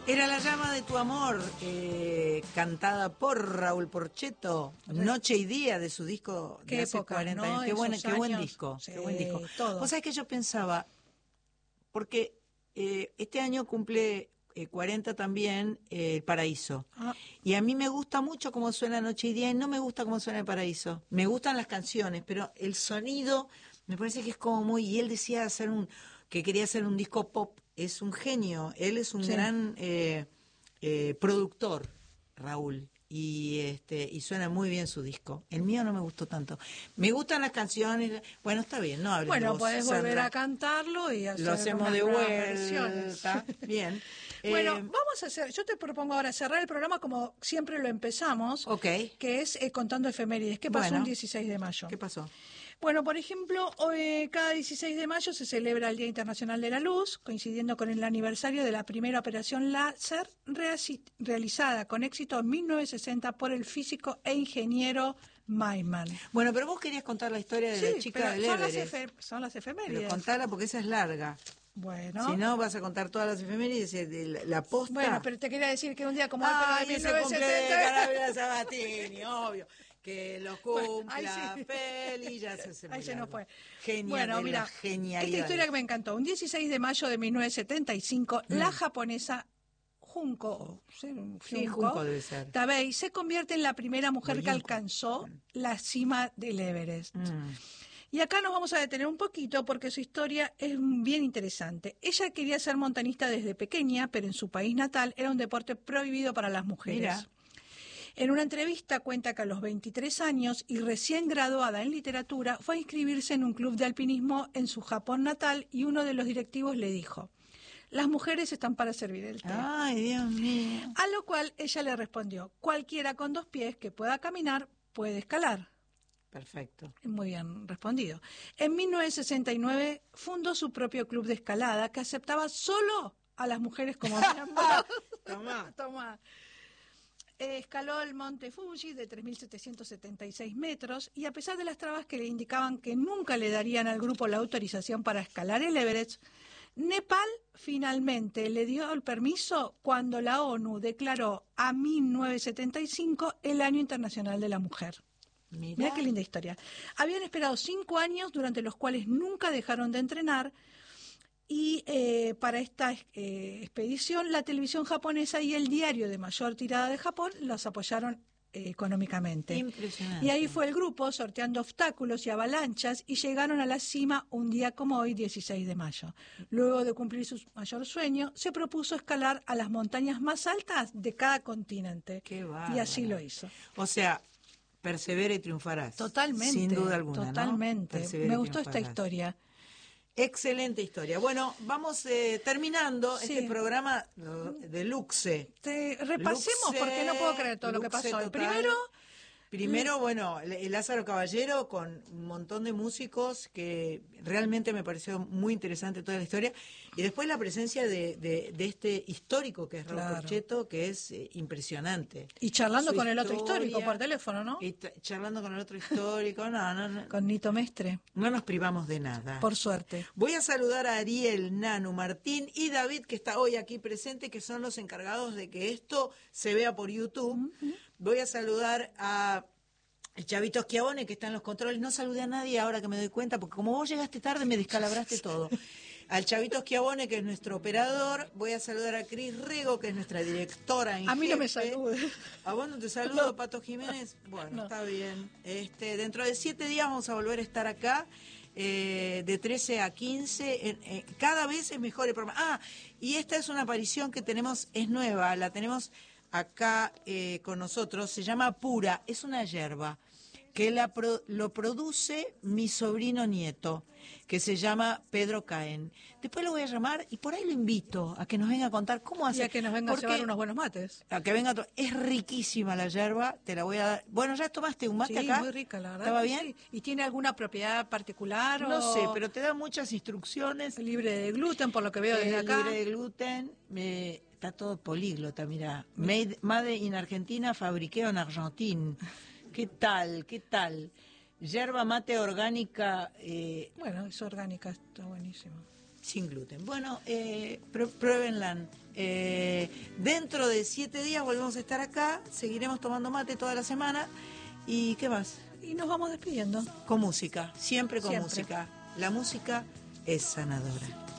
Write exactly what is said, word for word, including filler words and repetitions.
Era La llama de tu amor, eh, cantada por Raúl Porchetto, Noche y Día, de su disco de Qué hace época, cuarenta ¿no? años. Qué, buen, Esos qué buen años, disco, sí, qué buen disco. todo. Vos sabés que yo pensaba, porque eh, este año cumple eh, cuarenta también eh, El Paraíso. Ah. Y a mí me gusta mucho cómo suena Noche y Día y no me gusta cómo suena El Paraíso. Me gustan las canciones, pero el sonido me parece que es como muy... Y él decía hacer un que quería hacer un disco pop. Es un genio. Él es un Sí. gran eh, eh, productor, Raúl. Y este y suena muy bien su disco. El mío no me gustó tanto. Me gustan las canciones. Bueno, está bien, no hables Bueno, de vos, podés Sandra. volver a cantarlo y hacer Lo hacemos unas de nuevas versiones. vuelta. Bien. Bueno, Eh, vamos a hacer, yo te propongo ahora cerrar el programa como siempre lo empezamos, ok. que es eh, contando efemérides. ¿Qué pasó Bueno. un dieciséis de mayo? ¿Qué pasó? Bueno, por ejemplo, hoy, cada dieciséis de mayo se celebra el Día Internacional de la Luz, coincidiendo con el aniversario de la primera operación láser realizada con éxito en mil novecientos sesenta por el físico e ingeniero Maiman. Bueno, pero vos querías contar la historia de Sí, la chica pero del son las, Everest. efe- son las efemérides. Pero contala porque esa es larga. Bueno. Si no, vas a contar todas las efemérides de la, la posta. Bueno, pero te quería decir que un día como hoy, Ah, pero de ese cumple de mil novecientos setenta... Carabela Sabatini, obvio. Que lo cumpla Bueno, ahí sí. feliz, ya se hace muy Ahí se nos largo. fue. Genial, Bueno, de mira, la genialidad. esta historia que me encantó. Un dieciséis de mayo de mil novecientos setenta y cinco, Mm. la japonesa Junko, sí, Sí, Junko Junko debe ser. Tabei se convierte en la primera mujer O que Junko. alcanzó la cima del Everest. Mm. Y acá nos vamos a detener un poquito porque su historia es bien interesante. Ella quería ser montañista desde pequeña, pero en su país natal era un deporte prohibido para las mujeres. Mira. En una entrevista cuenta que a los veintitrés años y recién graduada en literatura fue a inscribirse en un club de alpinismo en su Japón natal y uno de los directivos le dijo: las mujeres están para servir el té. Ay, Dios mío. A lo cual ella le respondió: cualquiera con dos pies que pueda caminar puede escalar. Perfecto. Muy bien respondido. En mil novecientos sesenta y nueve fundó su propio club de escalada que aceptaba solo a las mujeres como miembros. Tomá. Tomá. Eh, escaló el monte Fuji de tres mil setecientos setenta y seis metros y a pesar de las trabas que le indicaban que nunca le darían al grupo la autorización para escalar el Everest, Nepal finalmente le dio el permiso cuando la ONU declaró a mil novecientos setenta y cinco el Año Internacional de la Mujer. Mirá. Mirá qué linda historia. Habían esperado cinco años durante los cuales nunca dejaron de entrenar. Y eh, para esta eh, expedición, la televisión japonesa y el diario de mayor tirada de Japón los apoyaron eh, económicamente. Impresionante. Y ahí fue el grupo sorteando obstáculos y avalanchas y llegaron a la cima un día como hoy, dieciséis de mayo. Luego de cumplir su mayor sueño, se propuso escalar a las montañas más altas de cada continente. Qué bárbaro. Y así lo hizo. O sea, persevera y triunfarás. Totalmente. Sin duda alguna, Totalmente. ¿no? Persevera Me y gustó esta triunfarás. historia. Excelente historia. Bueno, vamos eh, terminando Sí. este programa eh, de Luxe. Te repasemos Luxe, porque no puedo creer todo lo que Luxe pasó. El total. primero, Primero, bueno, el Lázaro Caballero con un montón de músicos que realmente me pareció muy interesante toda la historia. Y después la presencia de, de, de este histórico que es Raúl Claro. Porchetto, que es eh, impresionante. y charlando Su con el otro historia, histórico por teléfono, ¿no? Y t- charlando con el otro histórico. No, no, no. Con Nito Mestre, No nos privamos de nada. por suerte. Voy a saludar a Ariel, Nanu, Martín y David, que está hoy aquí presente, que son los encargados de que esto se vea por YouTube. Uh-huh. Voy a saludar a el Chavito Schiavone, que está en los controles. No saludé a nadie ahora que me doy cuenta, porque como vos llegaste tarde me descalabraste todo. Al Chavito Schiavone, que es nuestro operador. Voy a saludar a Cris Rego, que es nuestra directora en A mí jefe. no me saludes. ¿A vos no te saludo, No. Pato Jiménez? Bueno, No. está bien. Este, dentro de siete días vamos a volver a estar acá, eh, de trece a quince. En, eh, cada vez es mejor el programa. Ah, y esta es una aparición que tenemos, es nueva, la tenemos acá eh, con nosotros. Se llama Pura, es una yerba que la pro, lo produce mi sobrino nieto, que se llama Pedro Caen. Después lo voy a llamar y por ahí lo invito a que nos venga a contar cómo hace. Y a que nos venga Porque, a llevar unos buenos mates. A que venga a to- es riquísima la yerba, te la voy a dar. Bueno, ¿ya tomaste un mate Sí, acá? muy rica, la verdad. ¿Estaba que bien? sí. ¿Y tiene alguna propiedad particular? No o sé, pero te da muchas instrucciones. libre de gluten, por lo que veo desde Eh, acá. Libre de gluten, me, está todo políglota, mira. Made, made in Argentina, fabriqueo en Argentina. ¿Qué tal? ¿Qué tal? Yerba mate orgánica. Eh, Bueno, es orgánica, está buenísimo. Sin gluten. Bueno, eh, pr- pruébenla. Eh, dentro de siete días volvemos a estar acá, seguiremos tomando mate toda la semana. ¿Y qué más? Y nos vamos despidiendo. Con música, siempre con Siempre. música. La música es sanadora.